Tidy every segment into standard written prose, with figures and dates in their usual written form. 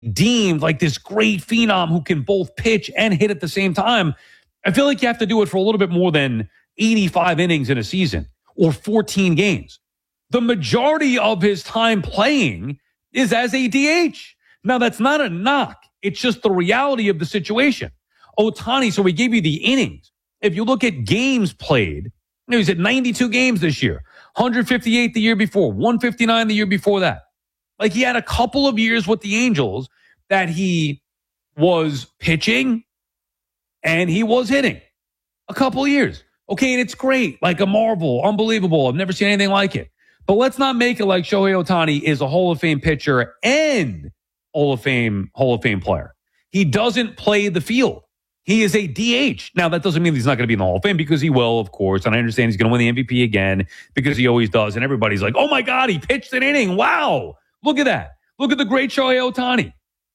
deemed like this great phenom who can both pitch and hit at the same time, I feel like you have to do it for a little bit more than 85 innings in a season or 14 games. The majority of his time playing is as a DH. Now, that's not a knock. It's just the reality of the situation. Ohtani, so we gave you the innings. If you look at games played, he's at 92 games this year, 158 the year before, 159 the year before that. Like, he had a couple of years with the Angels that he was pitching and he was hitting. A couple of years. Okay, and it's great. Like a marvel. Unbelievable. I've never seen anything like it. But let's not make it like Shohei Ohtani is a Hall of Fame pitcher and Hall of Fame player. He doesn't play the field. He is a DH. Now, that doesn't mean he's not going to be in the Hall of Fame, because he will, of course. And I understand he's going to win the MVP again, because he always does. And everybody's like, oh my God, he pitched an inning. Wow. Look at that. Look at the great Shohei Ohtani.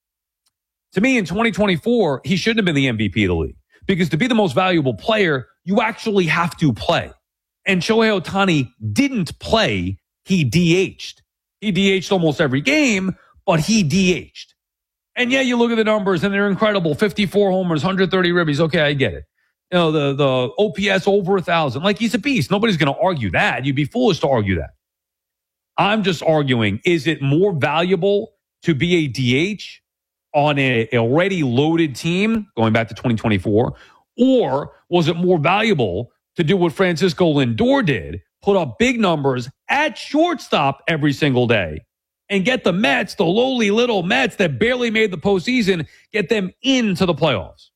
To me, in 2024, he shouldn't have been the MVP of the league, because to be the most valuable player, you actually have to play. And Shohei Ohtani didn't play. He DH'd. He DH'd almost every game, but he DH'd. And yeah, you look at the numbers and they're incredible. 54 homers, 130 ribbies. Okay, I get it. You know, the OPS over 1,000. Like, he's a beast. Nobody's going to argue that. You'd be foolish to argue that. I'm just arguing, is it more valuable to be a DH on an already loaded team, going back to 2024, or was it more valuable to do what Francisco Lindor did, put up big numbers at shortstop every single day, and get the Mets, the lowly little Mets that barely made the postseason, get them into the playoffs,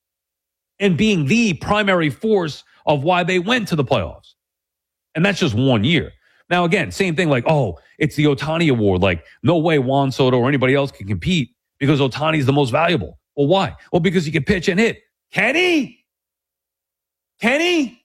and being the primary force of why they went to the playoffs? And that's just 1 year. Now, again, same thing, like, oh, it's the Ohtani Award. Like, no way Juan Soto or anybody else can compete because Ohtani's the most valuable. Well, why? Well, because he can pitch and hit. Can he? Can he?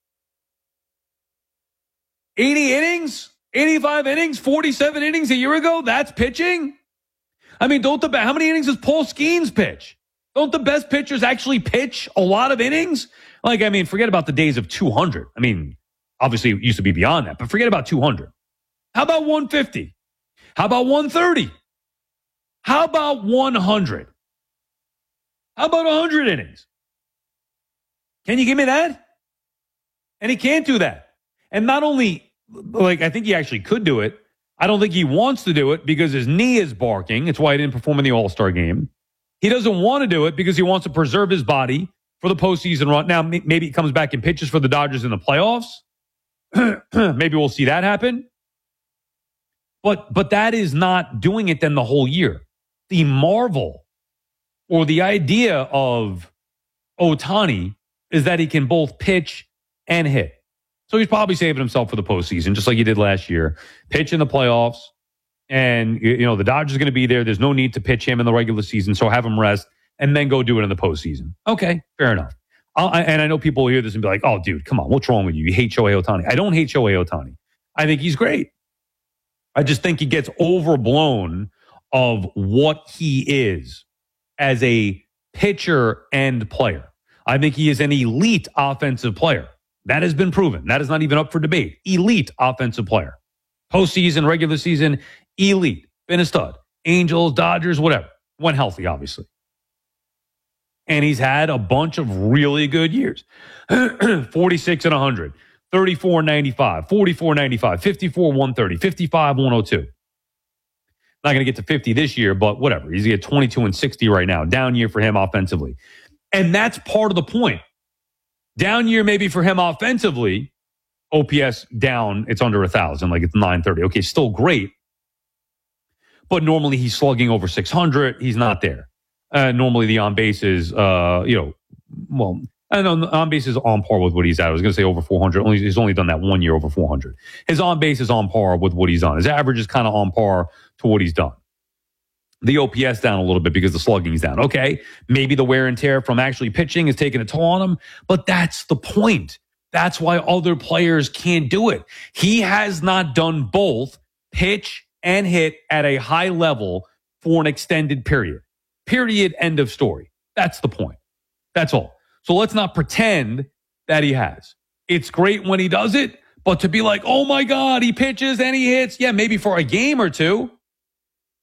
80 innings? 85 innings? 47 innings a year ago? That's pitching? I mean, how many innings does Paul Skeens pitch? Don't the best pitchers actually pitch a lot of innings? Like, I mean, forget about the days of 200. I mean, obviously it used to be beyond that, but forget about 200. How about 150? How about 130? How about 100? How about 100 innings? Can you give me that? And he can't do that. And not only, like, I think he actually could do it. I don't think he wants to do it because his knee is barking. It's why he didn't perform in the All-Star game. He doesn't want to do it because he wants to preserve his body for the postseason run. Now, maybe he comes back and pitches for the Dodgers in the playoffs. Maybe we'll see that happen. But that is not doing it then the whole year. The marvel or the idea of Ohtani is that he can both pitch and hit. So he's probably saving himself for the postseason, just like he did last year. Pitch in the playoffs. And, you know, the Dodgers are going to be there. There's no need to pitch him in the regular season, so have him rest and then go do it in the postseason. Okay, fair enough. And I know people will hear this and be like, oh, dude, come on, what's wrong with you? You hate Shohei Ohtani. I don't hate Shohei Ohtani. I think he's great. I just think he gets overblown of what he is as a pitcher and player. I think he is an elite offensive player. That has been proven. That is not even up for debate. Elite offensive player. Postseason, regular season, elite. Been a stud. Angels, Dodgers, whatever. When healthy, obviously. And he's had a bunch of really good years. 46 and 100, 34 and 95, 44 95, 54 130, 55 102. Not going to get to 50 this year, but whatever. He's at 22 and 60 right now. Down year for him offensively. And that's part of the point. Down year maybe for him offensively. OPS down, it's under 1,000, like it's 930. Okay, still great. But normally he's slugging over 600. He's not there. Normally the on base is, I know the on base is on par with what he's at. I was going to say over 400. He's only done that 1 year over 400. His on base is on par with what he's done. His average is kind of on par to what he's done. The OPS down a little bit because the slugging is down. Okay, maybe the wear and tear from actually pitching is taking a toll on him, but that's the point. That's why other players can't do it. He has not done both pitch and hit at a high level for an extended period. Period. End of story. That's the point. That's all. So let's not pretend that he has. It's great when he does it, but to be like, oh my God, he pitches and he hits. Yeah, maybe for a game or two.